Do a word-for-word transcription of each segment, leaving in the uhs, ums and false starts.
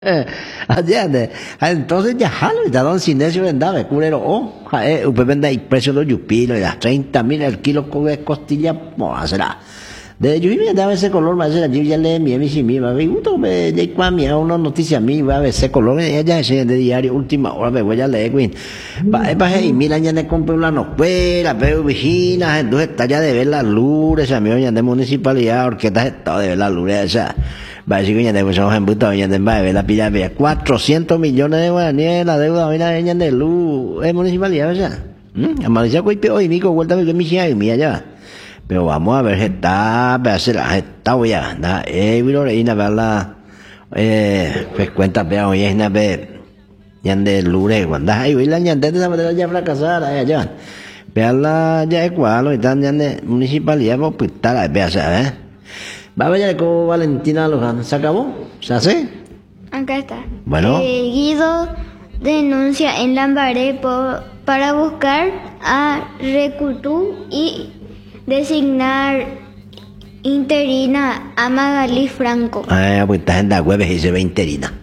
Allá, de- ah, entonces ya jalo, ya don Sinesio vendaba, curero, oh, ja, eh, usted vende el precio de los yupilos, y las treinta mil el kilo de costilla, no, será. De yo me daba ese color, más era yo ya le envié mi si mi va, me gusta, me de cuando me una noticia a mí, va a ver ese color, ella ese de diario, última hora, me voy a leer, güey. Va, es para y mira, ya le compré una nocuela, veo viginas, entonces está ya de ver la luz, esa mío, ya de municipalidad, orquestas, está de ver la luz, esa. Va a decir que ya de muchos ejemplos, ya de ver la pilla, vea, cuatrocientos millones de guaraníes, la deuda, mira, ya de luz, es municipalidad, o sea. Amaneció con hoy, mico, vuelta a ver mi hija y mía ya. Pero vamos a ver, está, a hacer la está voy a andar, eh, vino reina, verla, eh, pues cuenta, vea, hoy es una vez, ya de lure, cuando hay, hoy la ñante de esa manera ya fracasar, allá, ya, veanla ya es cual, hoy están ya de municipalidad, pues está la vea, ¿sabes? Va a ver con Valentina Luján, ¿se acabó? ¿Se hace? Acá está. Bueno. Eh, Guido denuncia en Lambaré por, para buscar a Recutú y designar interina a Magalí Franco. Ah, pues esta gente web y se ve interina.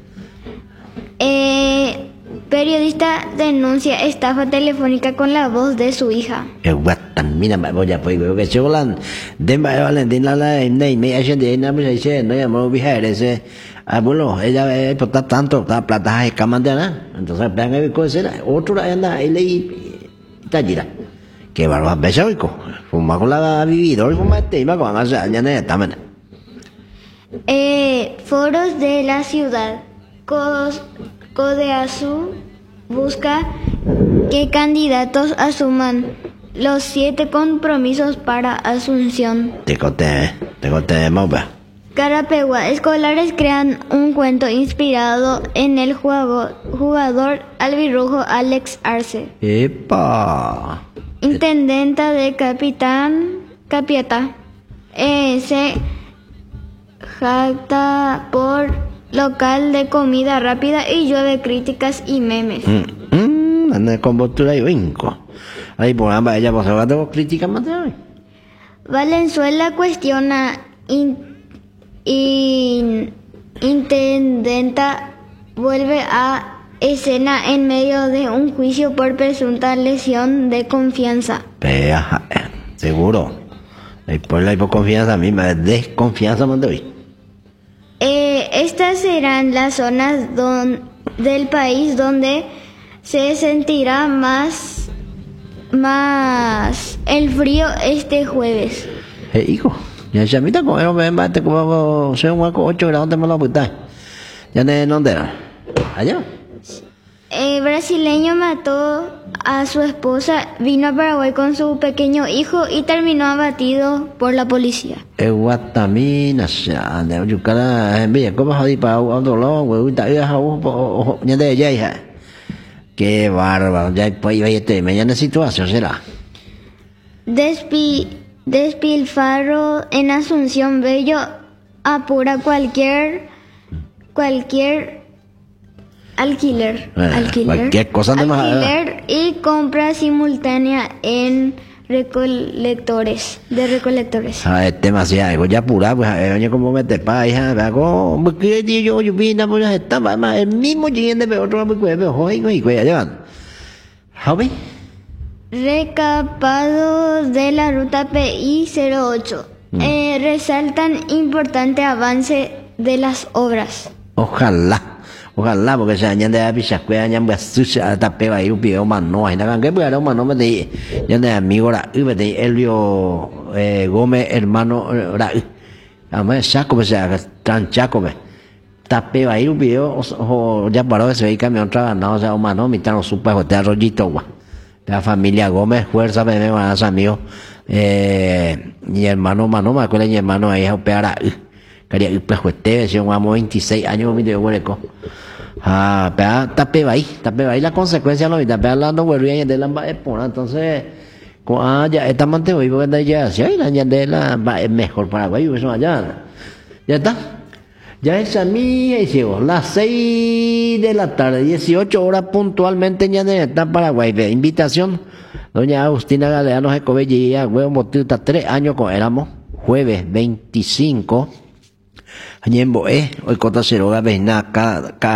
Eh, periodista denuncia estafa telefónica con la voz de su hija. Es guatan, mira, voy a pues, que yo la, de Valentina la, y me hacen de ella, me dice, no, ya me voy a ese, abuelo, ella, eh, por tanto, está plata, es camandana, entonces, vean, hay cosas, otro, anda, ahí leí, tallira. Que barba besoico, fuma con la vividor, fuma este, iba con esa, ya no está, man. Eh, foros de la ciudad. Cos, Codeazú busca que candidatos asuman los siete compromisos para Asunción. Te conté, te conté, mopa. Carapegua, escolares crean un cuento inspirado en el juego, jugador albirrojo Alex Arce. ¡Epa! Intendenta de Capitán Capiatá eh, se jacta por local de comida rápida y llueve críticas y memes. Mm, mm, anda con postura y vinco. Ahí por ambas, ella pues ahora tengo críticas más de hoy. Valenzuela cuestiona in, in, intendenta vuelve a escena en medio de un juicio por presunta lesión de confianza. Pea, seguro. Después la hipoconfianza a mí me desconfianza más de hoy. Eh, estas serán las zonas don, del país donde se sentirá más, más el frío este jueves. Eh, hijo, ya se mita con él, me mate como sea un hueco ocho grados de mala puta. Ya de dónde era. Allá. El brasileño mató a su esposa, vino a Paraguay con su pequeño hijo y terminó abatido por la policía. Es guatamina, ya, de yucara, en villa, ¿cómo jodí para un dolor, güey? Está ahí, ya de ella, hija. Qué bárbaro, ya pues iba a este, mañana situación será. Despi, despilfarro en Asunción Bello apura cualquier, cualquier alquiler, Eh, alquiler, cualquier cosa de más. alquiler y compra simultánea en recolectores, de recolectores. Ah, es demasiado, ya pura, pues, eh, oye, como me te pa, hija, vea, como, ¿qué tío yo, yo vine, pues, está, más, el mismo siguiente, pero otro, pues, pues, joder, güey, güey, allá van. ¿Hobby? Recapados de la ruta P I cero ocho mm. eh, resaltan importante avance de las obras. Ojalá. Ojalá, porque se añade a Pichascue, añade a Sucha, a Tapeba, y un video más no, hay nada que pueda, más no me di, ya de amigo, la, y me di, Elio Gómez, hermano, la, a mí, Chaco, me sea, tan Chaco, me, Tapeba, y un video, o ya paró ese camión trabajando, o sea, un mano, mi tan super hotel rollito, gua, de la familia Gómez, fuerza, me me van a amigos, eh, mi hermano, mano, me acuerdo, mi hermano, ahí, o peara, quería ir, pues, este, decía, vamos, veintiséis años, mi tío, hueco. Ah, pero tapé ahí, tapé ahí la consecuencia no, y tapé hablando güey y de la va a entonces ah ya está mantenido y porque ya si hay la de la va es mejor Paraguay eso allá. Ya está. Ya es a mí y llegó las seis de la tarde, dieciocho horas puntualmente ya de está Paraguay. De invitación doña Agustina Galeano Jecobellía, huevo motivo tres años con éramos jueves veinticinco Añembo'e oikóta che róga peina ka